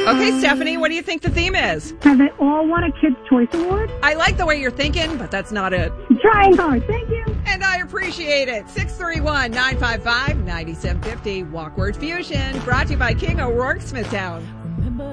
Okay, Stephanie, what do you think the theme is? Have they all won a Kids' Choice Award? I like the way you're thinking, but that's not it. Trying hard. Thank you. And I appreciate it. 631-955-9750. Walkward Fusion, brought to you by King O'Rourke Smithtown.